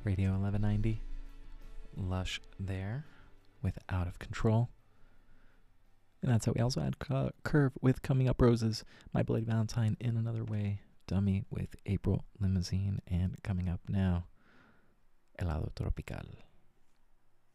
Radio 1190. Lush there with Out of Control. And that's how we also had Curve with Coming Up Roses, My Bloody Valentine in Another Way, Dummy with April Limousine, and coming up now, Helado Tropical.